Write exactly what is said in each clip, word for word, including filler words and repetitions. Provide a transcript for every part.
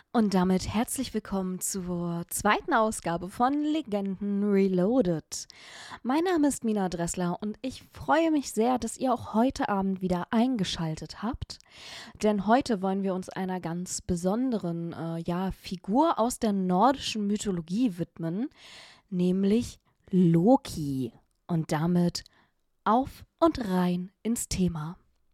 Und damit herzlich willkommen zur zweiten Ausgabe von Legenden Reloaded. Mein Name ist Mina Dressler und ich freue mich sehr, dass ihr auch heute Abend wieder eingeschaltet habt. Denn heute wollen wir uns einer ganz besonderen äh, ja, Figur aus der nordischen Mythologie widmen, nämlich Loki. Und damit auf und rein ins Thema.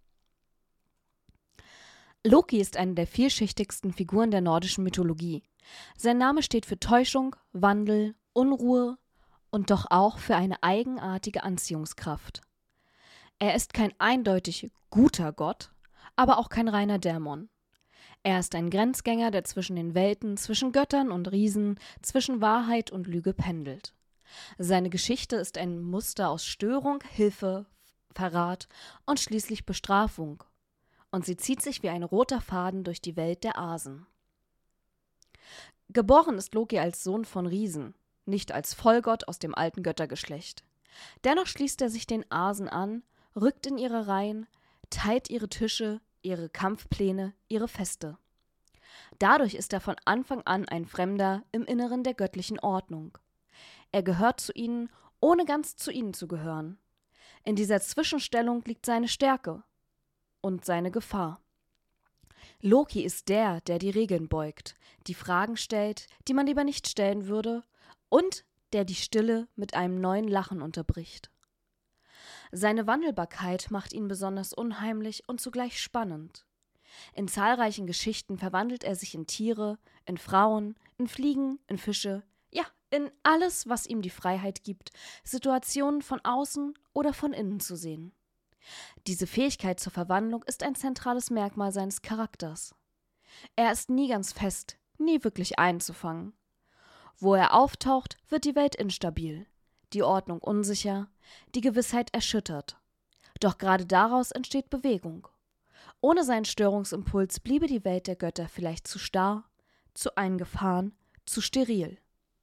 Loki ist eine der vielschichtigsten Figuren der nordischen Mythologie. Sein Name steht für Täuschung, Wandel, Unruhe und doch auch für eine eigenartige Anziehungskraft. Er ist kein eindeutig guter Gott, aber auch kein reiner Dämon. Er ist ein Grenzgänger, der zwischen den Welten, zwischen Göttern und Riesen, zwischen Wahrheit und Lüge pendelt. Seine Geschichte ist ein Muster aus Störung, Hilfe, Verrat und schließlich Bestrafung. Und sie zieht sich wie ein roter Faden durch die Welt der Asen. Geboren ist Loki als Sohn von Riesen, nicht als Vollgott aus dem alten Göttergeschlecht. Dennoch schließt er sich den Asen an, rückt in ihre Reihen, teilt ihre Tische, ihre Kampfpläne, ihre Feste. Dadurch ist er von Anfang an ein Fremder im Inneren der göttlichen Ordnung. Er gehört zu ihnen, ohne ganz zu ihnen zu gehören. In dieser Zwischenstellung liegt seine Stärke und seine Gefahr. Loki ist der, der die Regeln beugt, die Fragen stellt, die man lieber nicht stellen würde, und der die Stille mit einem neuen Lachen unterbricht. Seine Wandelbarkeit macht ihn besonders unheimlich und zugleich spannend. In zahlreichen Geschichten verwandelt er sich in Tiere, in Frauen, in Fliegen, in Fische, ja, in alles, was ihm die Freiheit gibt, Situationen von außen oder von innen zu sehen. Diese Fähigkeit zur Verwandlung ist ein zentrales Merkmal seines Charakters. Er ist nie ganz fest, nie wirklich einzufangen. Wo er auftaucht, wird die Welt instabil, die Ordnung unsicher, die Gewissheit erschüttert. Doch gerade daraus entsteht Bewegung. Ohne seinen Störungsimpuls bliebe die Welt der Götter vielleicht zu starr, zu eingefahren, zu steril.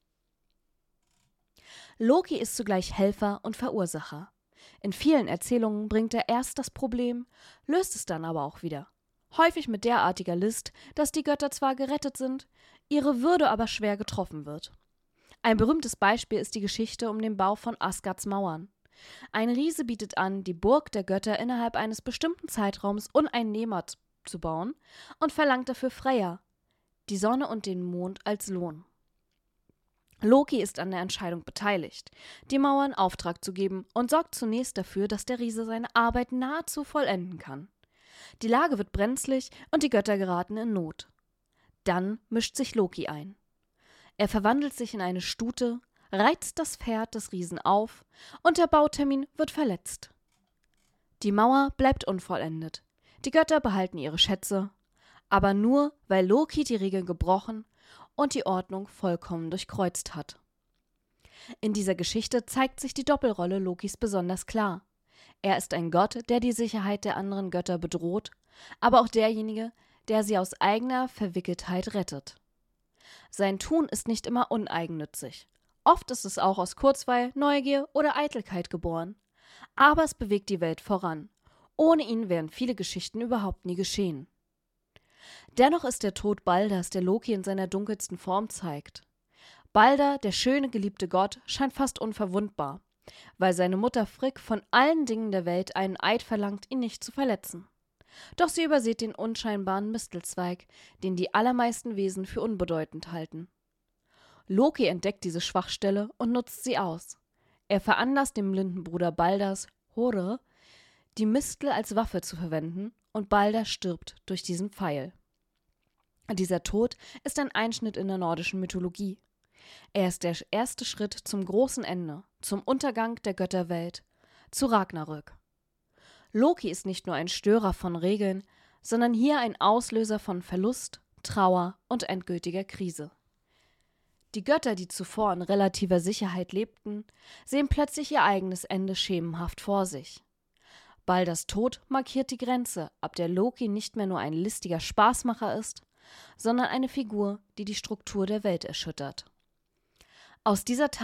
Loki ist zugleich Helfer und Verursacher. In vielen Erzählungen bringt er erst das Problem, löst es dann aber auch wieder. Häufig mit derartiger List, dass die Götter zwar gerettet sind, ihre Würde aber schwer getroffen wird. Ein berühmtes Beispiel ist die Geschichte um den Bau von Asgards Mauern. Ein Riese bietet an, die Burg der Götter innerhalb eines bestimmten Zeitraums uneinnehmbar zu bauen und verlangt dafür Freya, die Sonne und den Mond als Lohn. Loki ist an der Entscheidung beteiligt, die Mauer in Auftrag zu geben und sorgt zunächst dafür, dass der Riese seine Arbeit nahezu vollenden kann. Die Lage wird brenzlig und die Götter geraten in Not. Dann mischt sich Loki ein. Er verwandelt sich in eine Stute, reizt das Pferd des Riesen auf und der Bautermin wird verletzt. Die Mauer bleibt unvollendet. Die Götter behalten ihre Schätze, aber nur, weil Loki die Regeln gebrochen und die Ordnung vollkommen durchkreuzt hat. In dieser Geschichte zeigt sich die Doppelrolle Lokis besonders klar. Er ist ein Gott, der die Sicherheit der anderen Götter bedroht, aber auch derjenige, der sie aus eigener Verwickeltheit rettet. Sein Tun ist nicht immer uneigennützig. Oft ist es auch aus Kurzweil, Neugier oder Eitelkeit geboren. Aber es bewegt die Welt voran. Ohne ihn wären viele Geschichten überhaupt nie geschehen. Dennoch ist der Tod Balders, der Loki in seiner dunkelsten Form zeigt. Balder, der schöne, geliebte Gott, scheint fast unverwundbar, weil seine Mutter Frigg von allen Dingen der Welt einen Eid verlangt, ihn nicht zu verletzen. Doch sie übersieht den unscheinbaren Mistelzweig, den die allermeisten Wesen für unbedeutend halten. Loki entdeckt diese Schwachstelle und nutzt sie aus. Er veranlasst den blinden Bruder Balders, Hore, die Mistel als Waffe zu verwenden, und Balder stirbt durch diesen Pfeil. Dieser Tod ist ein Einschnitt in der nordischen Mythologie. Er ist der erste Schritt zum großen Ende, zum Untergang der Götterwelt, zu Ragnarök. Loki ist nicht nur ein Störer von Regeln, sondern hier ein Auslöser von Verlust, Trauer und endgültiger Krise. Die Götter, die zuvor in relativer Sicherheit lebten, sehen plötzlich ihr eigenes Ende schemenhaft vor sich. Balders Tod markiert die Grenze, ab der Loki nicht mehr nur ein listiger Spaßmacher ist, sondern eine Figur, die die Struktur der Welt erschüttert. Aus dieser